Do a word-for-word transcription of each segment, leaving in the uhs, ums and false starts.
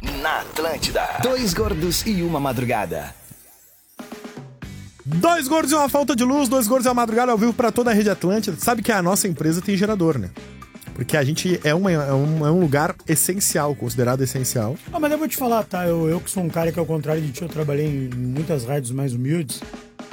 Na Atlântida. Dois gordos e uma madrugada. Dois gordos e uma falta de luz, dois gordos e uma madrugada ao vivo pra toda a rede Atlântida. Sabe que a nossa empresa tem gerador, né? Porque a gente é, uma, é, um, é um lugar essencial, considerado essencial. Ah, mas eu vou te falar, tá? Eu, eu que sou um cara que, ao contrário de ti, eu trabalhei em muitas rádios mais humildes.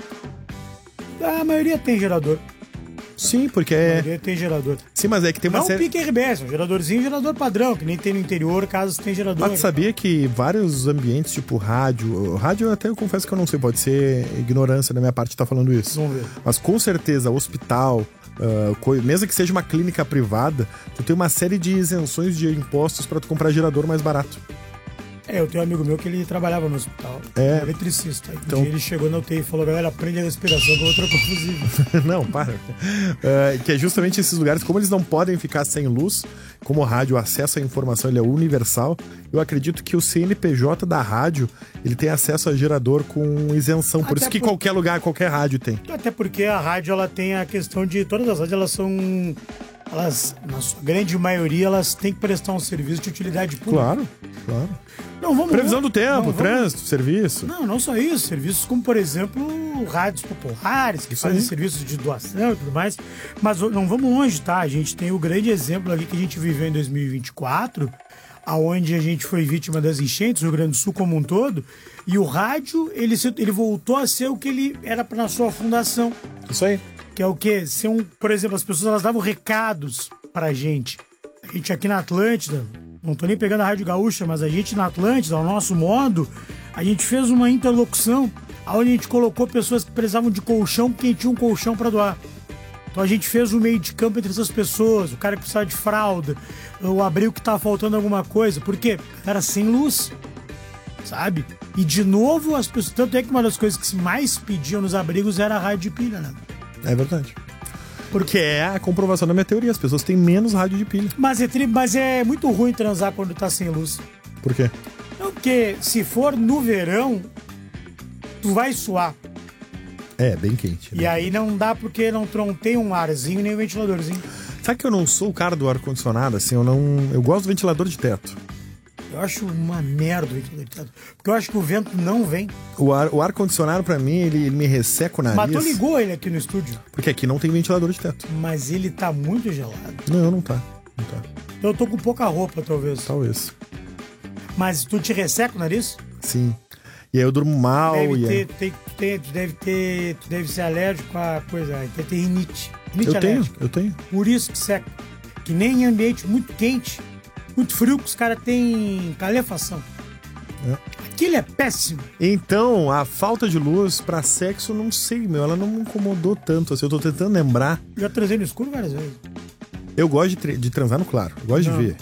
A maioria tem gerador. Sim, porque A é... maioria tem gerador. Sim, mas é que tem uma Não série... pique R B S, um geradorzinho, gerador padrão, que nem tem no interior, casas tem gerador. Mas tu sabia que vários ambientes, tipo rádio... Rádio até eu confesso que eu não sei, pode ser ignorância da minha parte estar falando isso. Vamos ver. Mas com certeza, hospital, uh, co... mesmo que seja uma clínica privada, tu tem uma série de isenções de impostos pra tu comprar gerador mais barato. É, eu tenho um amigo meu que ele trabalhava no hospital. É. Eletricista. Aí Então- um dia ele chegou na U T I e falou, galera, aprende a respiração que eu vou trocar o fusível. Não, para. É, que é justamente esses lugares, como eles não podem ficar sem luz, como o rádio, o acesso à informação ele é universal, eu acredito que o C N P J da rádio, ele tem acesso a gerador com isenção. Por Até isso que por- qualquer lugar, qualquer rádio tem. Até porque a rádio, ela tem a questão de... Todas as rádios, elas são... Elas, na sua grande maioria, elas têm que prestar um serviço de utilidade pública. Claro, claro. Não, vamos, Previsão do tempo, não, vamos- trânsito, serviço. Não, não só isso. Serviços como, por exemplo, rádios populares, que Isso fazem aí. serviços de doação e tudo mais. Mas não vamos longe, tá? A gente tem o grande exemplo aqui que a gente viveu em dois mil e vinte e quatro, aonde a gente foi vítima das enchentes, o Rio Grande do Sul como um todo, e o rádio, ele, se- ele voltou a ser o que ele era na sua fundação. Isso aí. Que é o quê? Ser um, por exemplo, as pessoas elas davam recados pra gente. A gente aqui na Atlântida, não tô nem pegando a Rádio Gaúcha, mas a gente na Atlântida, ao nosso modo, a gente fez uma interlocução onde a gente colocou pessoas que precisavam de colchão, quem tinha um colchão pra doar. Então a gente fez o meio de campo entre essas pessoas, o cara que precisava de fralda, o abrigo que tava faltando alguma coisa. Por quê? Era sem luz, sabe? E de novo, as pessoas... Tanto é que uma das coisas que se mais pediam nos abrigos era a rádio de pilha, né? É verdade. Porque é a comprovação da minha teoria. As pessoas têm menos rádio de pilha. Mas é, tri- mas é muito ruim transar quando tá sem luz. Por quê? Não, porque se for no verão, tu vai suar. É, bem quente. E né? aí não dá porque não, não tem um arzinho nem um ventiladorzinho. Sabe que eu não sou o cara do ar-condicionado, assim, eu não... Eu gosto do ventilador de teto. Eu acho uma merda o ventilador de teto. Porque eu acho que o vento não vem. O ar- o ar-condicionado, pra mim, ele, ele me resseca o nariz. Mas tu ligou ele aqui no estúdio. Porque aqui não tem ventilador de teto. Mas ele tá muito gelado. Não, não tá. Não tá. Eu tô com pouca roupa, talvez. Talvez. Mas tu te resseca o nariz? Sim. E aí eu durmo mal Deve e ter, aí... tem- tem- tu deve ter. Tu deve ser alérgico a coisa. Deve ter rinite. Rinite Eu tenho, alérgica. eu tenho. Por isso que seca. Que nem em ambiente muito quente, muito frio, que os caras têm calefação. É. Aquilo é péssimo. Então, a falta de luz pra sexo, não sei, meu. Ela não me incomodou tanto. Assim, eu tô tentando lembrar. Já transei no escuro várias vezes. Eu gosto de, tre- de transar no claro. Eu gosto Não. de ver.